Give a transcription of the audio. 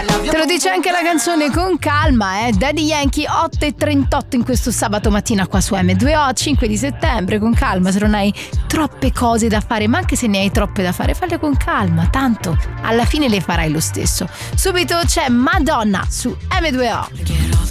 Te lo dice anche la canzone Con calma, Daddy Yankee, 8:38 in questo sabato mattina qua su M2O, 5 di settembre. Con calma, se non hai troppe cose da fare, ma anche se ne hai troppe da fare, falle con calma, tanto alla fine le farai lo stesso. Subito c'è Madonna su M2O.